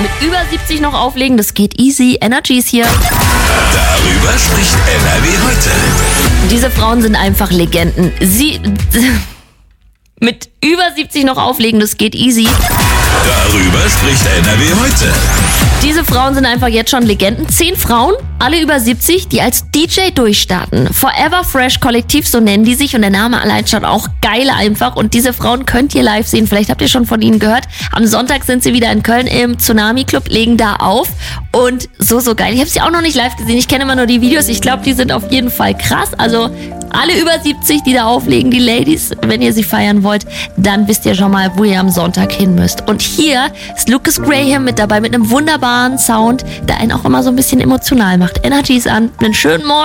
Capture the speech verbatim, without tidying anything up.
Mit über siebzig noch auflegen, das geht easy. Energy ist hier. Darüber spricht N R W heute. Diese Frauen sind einfach Legenden. Sie... Mit über siebzig noch auflegen, das geht easy. Darüber spricht N R W heute. Diese Frauen sind einfach jetzt schon Legenden. Zehn Frauen, alle über siebzig, die als D J durchstarten. Forever Fresh Kollektiv, so nennen die sich. Und der Name allein schon auch geil einfach. Und diese Frauen könnt ihr live sehen. Vielleicht habt ihr schon von ihnen gehört. Am Sonntag sind sie wieder in Köln im Tsunami Club, legen da auf. Und so, so geil. Ich habe sie auch noch nicht live gesehen. Ich kenne immer nur die Videos. Ich glaube, die sind auf jeden Fall krass. Also alle über siebzig, die da auflegen, die Ladies, wenn ihr sie feiern wollt, dann wisst ihr schon mal, wo ihr am Sonntag hin müsst. Und hier ist Lucas Graham mit dabei mit einem wunderbaren Sound, der einen auch immer so ein bisschen emotional macht. Energy ist an. Einen schönen Morgen.